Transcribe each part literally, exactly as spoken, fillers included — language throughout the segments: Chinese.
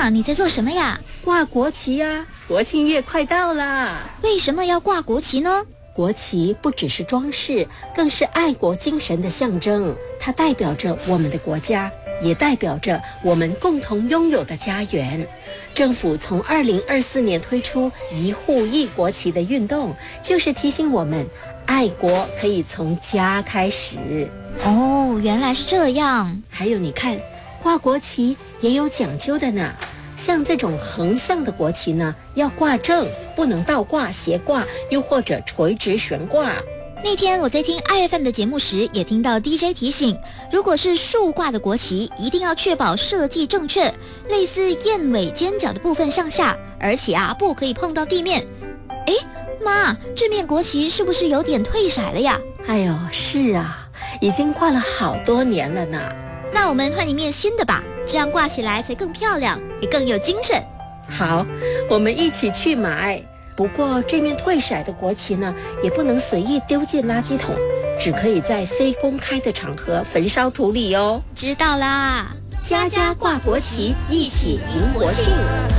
妈，你在做什么呀？ 挂国旗呀，国庆月快到啦！ 为什么要挂国旗呢？ 国旗不只是装饰，更是爱国精神的象征。它代表着我们的国家，也代表着我们共同拥有的家园。政府从二零二四年推出一户一国旗的运动，就是提醒我们，爱国可以从家开始。 哦，原来是这样。 还有你看，挂国旗也有讲究的呢。像这种横向的国旗呢，要挂正，不能倒挂、斜挂，又或者垂直悬挂。 那天我在听 I F M 的节目时，也听到 D J 提醒，如果是竖挂的国旗，一定要确保设计正确，类似燕尾尖角的部分向下，而且啊，不可以碰到地面。诶，妈，这面国旗是不是有点褪色了呀？ 哎呦，是啊，已经挂了好多年了呢。 那我们换一面新的吧，这样挂起来才更漂亮，也更有精神。 好，我们一起去买。不过这面褪色的国旗呢，也不能随意丢进垃圾桶，只可以在非公开的场合焚烧处理哦。 知道啦， 家家挂国旗，一起迎国庆。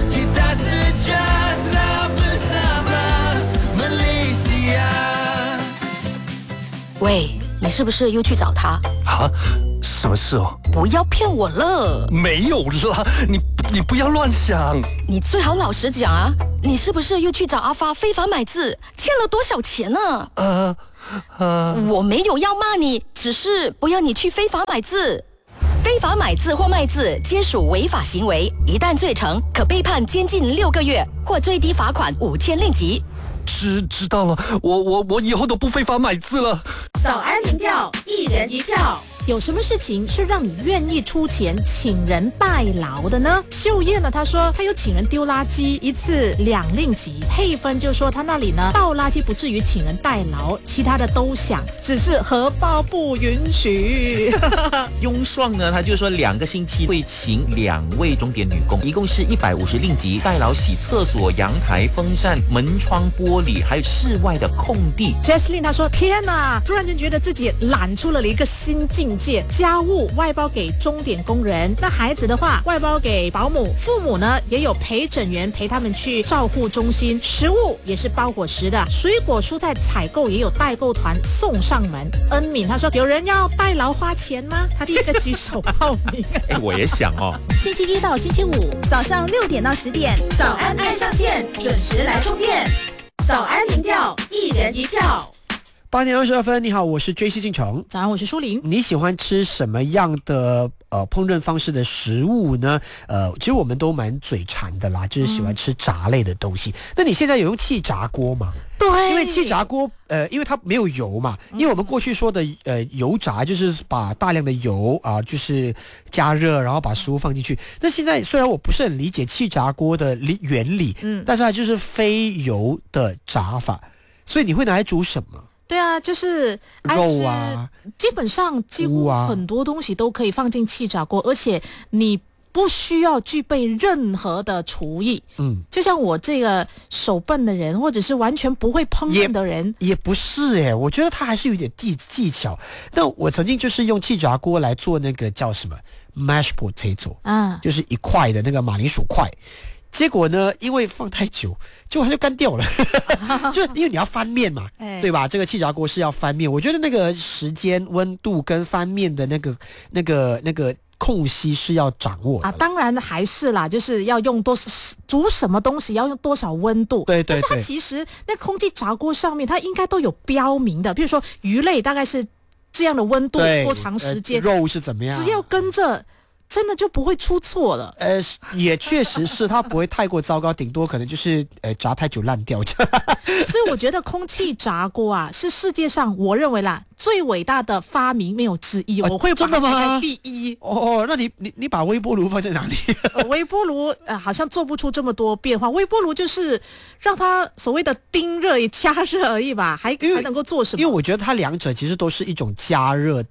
喂，你是不是又去找他？ 啊？什么事哦？ 不要骗我了。 没有啦，你你不要乱想。 你最好老实讲啊，你是不是又去找阿发非法买字，欠了多少钱呢？ 呃呃， 我没有要骂你，只是不要你去非法买字。非法买字或卖字皆属违法行为，一旦罪成，可被判监禁六个月或最低罚款五千令吉。 知知道了，我我我以后都不非法买字了。 早安民调，一人一票。有什么事情是让你愿意出钱请人代劳的呢？秀燕呢，她说她有请人丢垃圾，一次两令吉。佩芬就说她那里呢倒垃圾不至于请人代劳，其他的都想，只是荷包不允许。 雍爽呢，他就说两个星期会请两位钟点女工，一共是一百五十令吉，代劳洗厕所、阳台、风扇、门窗、玻璃，还有室外的空地。 Jesslyn 她说天哪，突然间觉得自己懒出了一个新境界，家务外包给钟点工人，那孩子的话外包给保姆，父母呢也有陪诊员陪他们去照护中心，食物也是包伙食的，水果蔬菜采购也有代购团送上门。恩敏他说有人要代劳花钱吗？他第一个举手报名。 哎，我也想哦。 星期一到星期五早上六点到十点，早安爱上线，准时来充电。早安民调，一人一票。 八点二十二分，你好，我是 J C 进城。 早上，我是舒玲。 你喜欢吃什么样的呃烹饪方式的食物呢？呃，其实我们都蛮嘴馋的啦，就是喜欢吃炸类的东西。嗯、那你现在有用气炸锅吗？ 对， 因为气炸锅呃，因为它没有油嘛，因为我们过去说的呃油炸就是把大量的油啊、呃，就是加热，然后把食物放进去。那现在虽然我不是很理解气炸锅的原理，嗯，但是它就是非油的炸法，所以你会拿来煮什么？ 对啊，就是肉啊， 基本上几乎很多东西都可以放进气炸锅，而且你不需要具备任何的厨艺。嗯，就像我这个手笨的人，或者是完全不会烹饪的人， 也, 也不是哎，我觉得他还是有点技技巧。那我曾经就是用气炸锅来做那个叫什么 mashed potato， 啊，就是一块的那个马铃薯块。结果呢，因为放太久，结果它就干掉了。就因为你要翻面嘛，哎、对吧？这个气炸锅是要翻面，我觉得那个时间、温度跟翻面的那个、那个、那个空隙是要掌握的啊。 当然还是啦，就是要用多煮什么东西要用多少温度。 对对对。 但是它其实那空气炸锅上面它应该都有标明的，比如说鱼类大概是这样的温度，多长时间、 呃，肉是怎么样， 只要跟着。真的就不会出错了。 呃，也确实是，它不会太过糟糕，顶多可能就是呃炸太久烂掉。 所以我觉得空气炸锅啊，是世界上我认为啦最伟大的发明没有之一。我会把它排在第一。 哦，那你你你把微波炉放在哪里？ 呃、微波炉呃好像做不出这么多变化。微波炉就是让它所谓的叮热也加热而已吧，还还能够做什么？ 因为我觉得它两者其实都是一种加热的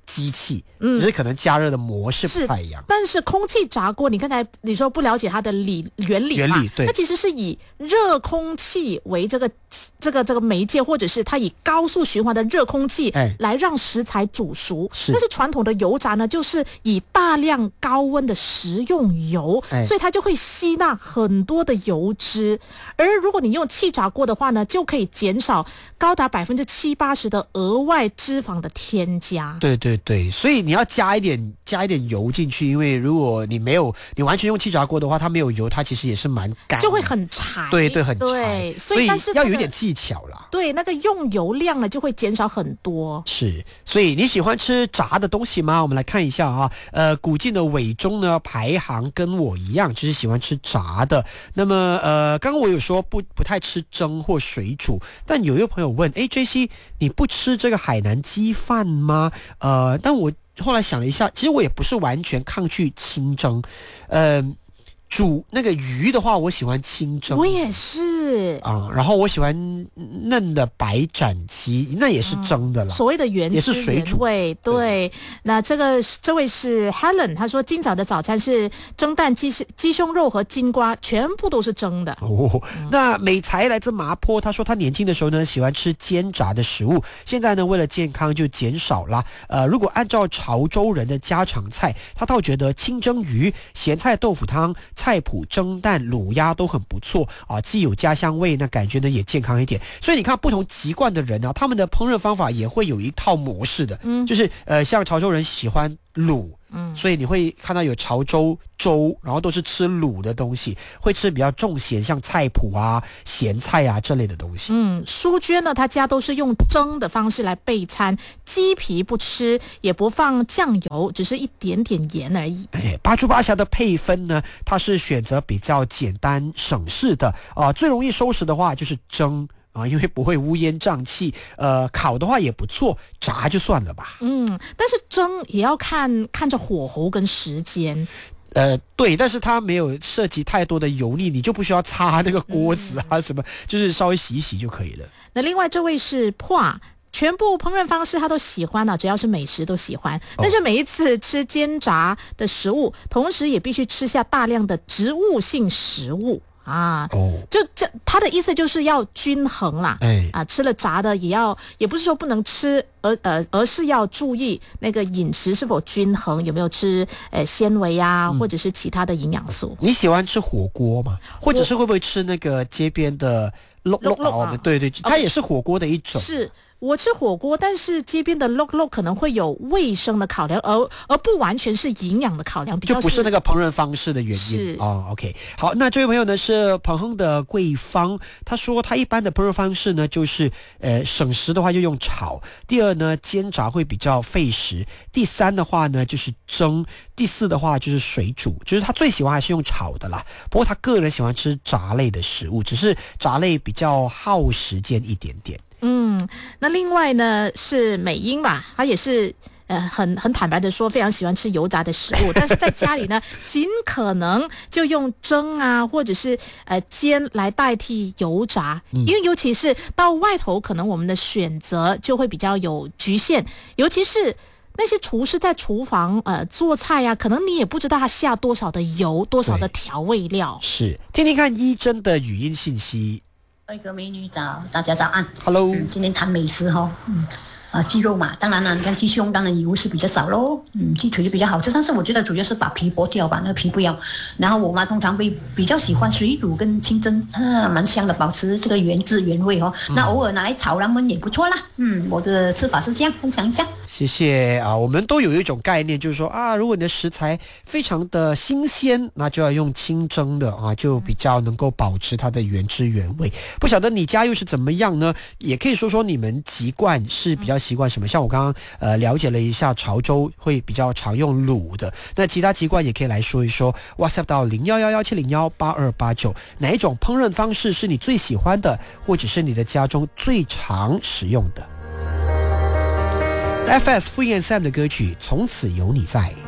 机器，嗯，只是可能加热的模式不太一样。 但是空气炸锅，你刚才你说不了解它的理原理嘛？ 原理对， 它其实是以热空气为这个这个这个媒介，或者是它以高速循环的热空气来让食材煮熟。 是， 但是传统的油炸呢，就是以大量高温的食用油，所以它就会吸纳很多的油脂。而如果你用气炸锅的话呢，就可以减少高达百分之七八十的额外脂肪的添加。 对对对，所以你要加一点加一点油进去，因为如果你没有你完全用气炸锅的话，它没有油，它其实也是蛮干的， 就会很柴。 对对，很柴。 对， 所以但是要有一点技巧啦。 对，那个用油量呢就会减少很多。 是，所以你喜欢吃炸的东西吗？我们来看一下啊，呃，古晋的伟忠呢排行跟我一样，就是喜欢吃炸的。那么呃，刚刚我有说不不太吃蒸或水煮，但有一个朋友问，哎 ，J C， 你不吃这个海南鸡饭吗？呃，但我后来想了一下，其实我也不是完全抗拒清蒸，呃。煮那个鱼的话，我喜欢清蒸。 我也是啊、嗯，然后我喜欢嫩的白斩鸡，那也是蒸的啦。 嗯、所谓的原汁也是水煮味。对，对那这个这位是 Helen， 他说今早的早餐是蒸蛋、鸡鸡胸肉和金瓜，全部都是蒸的。 哦，嗯、那美才来自麻坡，他说他年轻的时候呢喜欢吃煎炸的食物，现在呢为了健康就减少啦。呃，如果按照潮州人的家常菜，他倒觉得清蒸鱼、咸菜豆腐汤。菜脯蒸蛋卤鸭都很不错啊，既有家乡味，那感觉呢也健康一点。所以你看不同籍贯的人啊，他们的烹饪方法也会有一套模式的，嗯，就是呃像潮州人喜欢卤，嗯，所以你会看到有潮州粥，然后都是吃卤的东西，会吃比较重咸，像菜脯啊、咸菜啊这类的东西。 嗯，淑娟呢，她家都是用蒸的方式来备餐，鸡皮不吃，也不放酱油，只是一点点盐而已。 哎，八猪八侠的配分呢，它是选择比较简单省事的啊、呃，最容易收拾的话就是蒸。啊，因为不会乌烟瘴气，呃，烤的话也不错，炸就算了吧。 嗯，但是蒸也要看看着火候跟时间。 呃，对，但是它没有涉及太多的油腻，你就不需要擦那个锅子啊什么，嗯、就是稍微洗一洗就可以了。 那另外这位是破。全部烹饪方式他都喜欢呢、啊，只要是美食都喜欢。但是每一次吃煎炸的食物，同时也必须吃下大量的植物性食物。啊，哦，就这，他的意思就是要均衡啦，哎，啊，吃了炸的也要，也不是说不能吃，而呃，而是要注意那个饮食是否均衡，有没有吃呃纤维啊，嗯、或者是其他的营养素。 你喜欢吃火锅吗？或者是会不会吃那个街边的肉肉啊？对对，它也是火锅的一种。 是。我吃火锅，但是街边的 lok lok 可能会有卫生的考量，而而不完全是营养的考量，比较就不是那个烹饪方式的原因。 是哦 ，OK， 好，那这位朋友呢是彭亨的桂芳，他说他一般的烹饪方式呢就是呃省时的话就用炒，第二呢煎炸会比较费时，第三的话呢就是蒸，第四的话就是水煮，就是他最喜欢还是用炒的啦。不过他个人喜欢吃炸类的食物，只是炸类比较耗时间一点点。 嗯，那另外呢是美英吧，她也是呃很很坦白的说，非常喜欢吃油炸的食物，但是在家里呢，尽可能就用蒸啊，或者是呃煎来代替油炸，嗯、因为尤其是到外头，可能我们的选择就会比较有局限，尤其是那些厨师在厨房呃做菜呀、啊，可能你也不知道他下多少的油，多少的调味料。 是，听听看一真的语音信息。 帅哥美女早，大家早安。 Hello，、 嗯、今天谈美食哈，嗯，啊鸡肉嘛，当然了，你看鸡胸当然油是比较少咯，嗯，鸡腿就比较好吃，但是我觉得主要是把皮剥掉吧，那个皮不要。然后我妈通常会比较喜欢水煮跟清蒸，啊，蛮香的，保持这个原汁原味哦。嗯、那偶尔拿来炒凉焖也不错啦，嗯，我的吃法是这样，分享一下。 谢谢啊，我们都有一种概念，就是说啊，如果你的食材非常的新鲜，那就要用清蒸的啊，就比较能够保持它的原汁原味。不晓得你家又是怎么样呢？也可以说说你们习惯是比较习惯什么？像我刚刚呃了解了一下，潮州会比较常用卤的，那其他习惯也可以来说一说。WhatsApp 到零幺幺幺七零幺八二八九，哪一种烹饪方式是你最喜欢的，或者是你的家中最常使用的？F S 傅燕 Sam 的歌曲《从此有你在》。